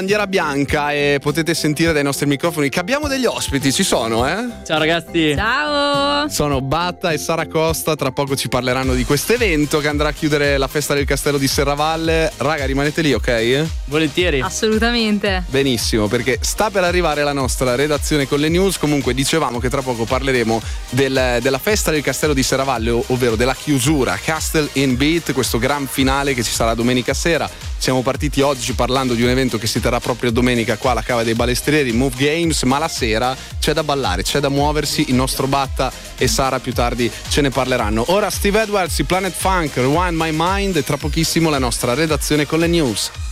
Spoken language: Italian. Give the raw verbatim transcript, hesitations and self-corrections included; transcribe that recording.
Bandiera bianca e potete sentire dai nostri microfoni che abbiamo degli ospiti, ci sono, eh? Ciao ragazzi. Ciao. Sono Batta e Sara Costa, tra poco ci parleranno di questo evento che andrà a chiudere la festa del castello di Serravalle. Raga, rimanete lì, ok? Volentieri. Assolutamente. Benissimo, perché sta per arrivare la nostra redazione con le news. Comunque dicevamo che tra poco parleremo del, della festa del castello di Serravalle, ovvero della chiusura Castle in Beat, questo gran finale che ci sarà domenica sera. Siamo partiti oggi parlando di un evento che si terrà proprio domenica qua alla Cava dei Balestrieri, Move Games, ma la sera c'è da ballare, c'è da muoversi. Il nostro Batta e Sara più tardi ce ne parleranno. Ora Steve Edwards, i Planet Funk, Rewind My Mind, e tra pochissimo la nostra redazione con le news.